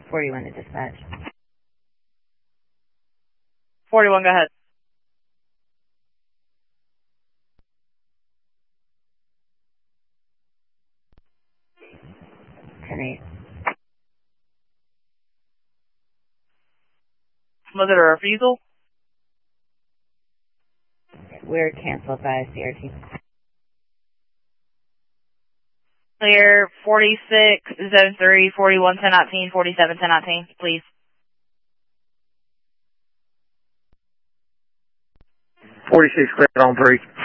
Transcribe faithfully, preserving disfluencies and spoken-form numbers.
forty-one to dispatch. forty-one, go ahead. ten eight. Was it a refusal? We're canceled by C R T. Clear forty-six, zone three, forty-one, ten nineteen, forty-seven, ten nineteen, please. forty-six, clear on three.